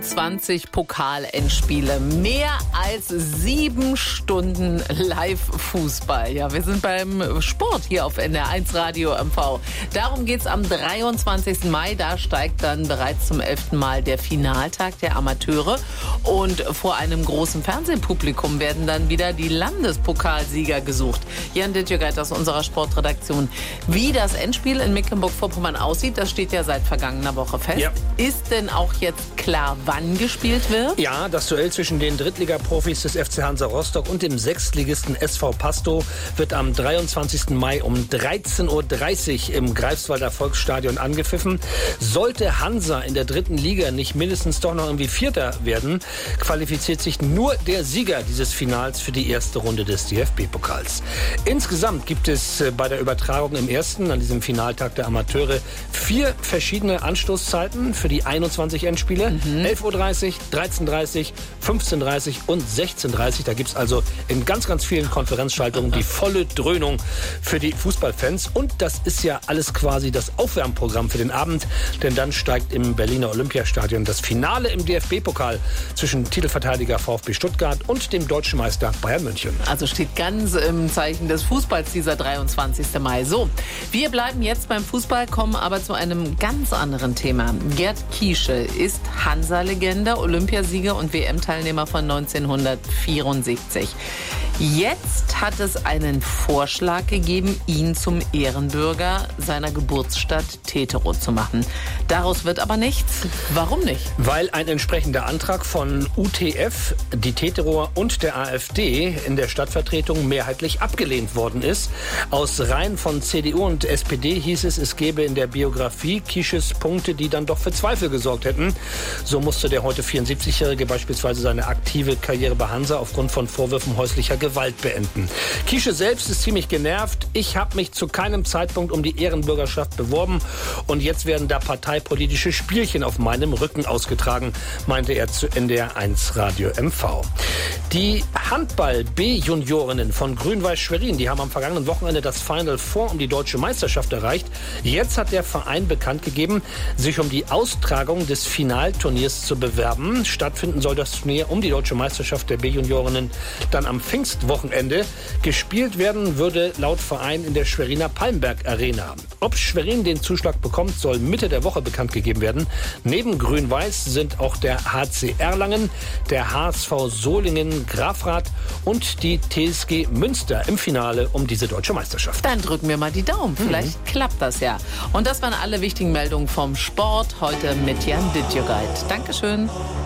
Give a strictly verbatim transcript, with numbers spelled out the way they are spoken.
zwanzig Pokal-Endspiele. Mehr als sieben Stunden Live-Fußball. Ja, wir sind beim Sport hier auf N D R eins Radio M V. Darum geht's am dreiundzwanzigsten Mai. Da steigt dann bereits zum elften Mal der Finaltag der Amateure. Und vor einem großen Fernsehpublikum werden dann wieder die Landespokalsieger gesucht. Jan Dittjögeit aus unserer Sportredaktion. Wie das Endspiel in Mecklenburg-Vorpommern aussieht, das steht ja seit vergangener Woche fest. Ja. Ist denn auch jetzt klar, wann gespielt wird? Ja, das Duell zwischen den Drittliga-Profis des F C Hansa Rostock und dem Sechstligisten S V Pastow wird am dreiundzwanzigsten Mai um dreizehn Uhr dreißig im Greifswalder Volksstadion angepfiffen. Sollte Hansa in der dritten Liga nicht mindestens doch noch irgendwie Vierter werden, qualifiziert sich nur der Sieger dieses Finals für die erste Runde des D F B-Pokals. Insgesamt gibt es bei der Übertragung im ersten, an diesem Finaltag der Amateure, vier verschiedene Anstoßzeiten für die einundzwanzig Endspiele. Mhm. elf Uhr dreißig, dreizehn Uhr dreißig, fünfzehn Uhr dreißig und sechzehn Uhr dreißig. Da gibt es also in ganz, ganz vielen Konferenzschaltungen die volle Dröhnung für die Fußballfans. Und das ist ja alles quasi das Aufwärmprogramm für den Abend. Denn dann steigt im Berliner Olympiastadion das Finale im D F B-Pokal zwischen Titelverteidiger VfB Stuttgart und dem deutschen Meister Bayern München. Also steht ganz im Zeichen des Fußballs dieser dreiundzwanzigsten Mai. So, wir bleiben jetzt beim Fußball, kommen aber zu einem ganz anderen Thema. Gerd Kiesche ist Hansa-Legende, Olympiasieger und W M-Teilnehmer von neunzehnhundertvierundsiebzig. Jetzt hat es einen Vorschlag gegeben, ihn zum Ehrenbürger seiner Geburtsstadt Teterow zu machen. Daraus wird aber nichts. Warum nicht? Weil ein entsprechender Antrag von U T F, die Teterower und der A f D in der Stadtvertretung mehrheitlich abgelehnt worden ist. Aus Reihen von C D U und S P D hieß es, es gäbe in der Biografie Kiesches Punkte, die dann doch für Zweifel gesorgt hätten. So musste der heute vierundsiebzigjährige beispielsweise seine aktive Karriere bei Hansa aufgrund von Vorwürfen häuslicher Gewalt beenden. Kiesche selbst ist ziemlich genervt. Ich habe mich zu keinem Zeitpunkt um die Ehrenbürgerschaft beworben und jetzt werden da parteipolitische Spielchen auf meinem Rücken ausgetragen, meinte er zu N D R eins Radio M V. Die Handball-B-Juniorinnen von Grün-Weiß Schwerin, die haben am vergangenen Wochenende das Final Four um die deutsche Meisterschaft erreicht. Jetzt hat der Verein bekannt gegeben, sich um die Austragung des Finalturniers zu bewerben. Stattfinden soll das Turnier um die deutsche Meisterschaft der B-Juniorinnen dann am Pfingstwochenende. Gespielt werden würde laut Verein in der Schweriner Palmberg Arena. Ob Schwerin den Zuschlag bekommt, soll Mitte der Woche bekannt gegeben werden. Neben Grün-Weiß sind auch der H C Erlangen, der H S V Solingen Grafrath und die T S G Münster im Finale um diese deutsche Meisterschaft. Dann drücken wir mal die Daumen. Vielleicht mhm. klappt das ja. Und das waren alle wichtigen Meldungen vom Sport heute mit Jan Dittjögeit. Dankeschön.